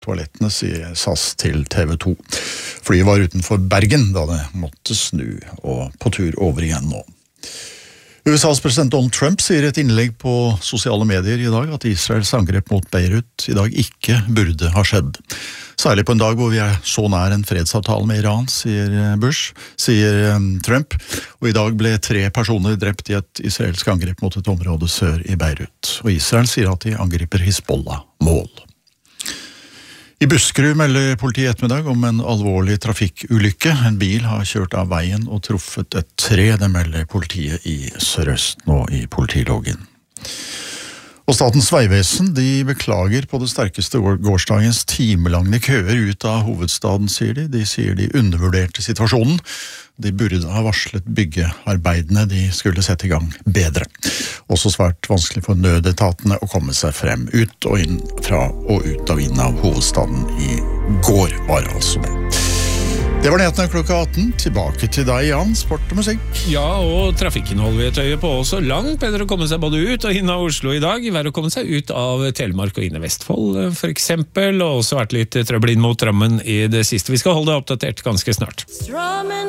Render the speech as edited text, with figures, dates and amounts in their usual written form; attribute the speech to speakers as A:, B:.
A: toalettene, sier SAS til TV 2. Flyet var utenfor Bergen da det måtte snu, og på tur over igjen nå. USAs president Donald Trump sier i et innlegg på sosiale medier i dag at Israels angrep mot Beirut i dag ikke burde ha skjedd. Særlig på en dag hvor vi så nær en fredsavtale med Iran, sier Trump. Og i dag ble 3 personer drept i et israelsk angrep mot et område sør i Beirut. Og Israel sier at de angriper Hizbollah-mål. I Buskerud melder politiet ettermiddag om en alvorlig trafikkulykke. En bil har kjørt av veien og truffet et tre, det melder politiet i Sør-Øst nå i politiloggen. Og Statens vegvesen, de beklager på det sterkeste gårsdagens timelange køer ut av hovedstaden, sier de. De sier de undervurderte situasjonen. De burde ha varslet byggearbeidene, de skulle sette i gang bedre. Også svært vanskelig for nødetatene å komme seg frem ut og inn fra og ut og inn av hovedstaden i går, var altså det. Det var nyhetene klokka 18. Tilbake til deg, Jan, sport og musikk.
B: Ja, og trafikkinnhold vi et øye på også. Langt bedre å komme seg både ut og inn av Oslo i dag. Verre å komme seg ut av Telemark og inn i Vestfold, for eksempel. Og også vært litt trøbbel inn mot Drammen i det siste. Vi skal holde det oppdatert ganske snart.